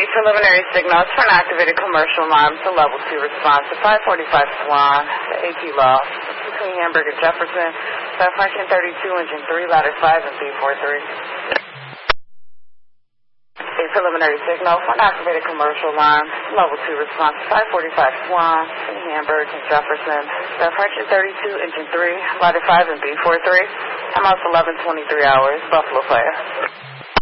preliminary signals for an activated commercial line to level 2 response to 545 Swan, the AP law between Hamburg and Jefferson, South 32, engine 3, ladder 5 and B43. A preliminary signal for an activated commercial line, level 2 response to 545 Swan, between Hamburg and Jefferson, South 32, engine 3, ladder 5 and B43. I'm out 11:23 hours, Buffalo Fire.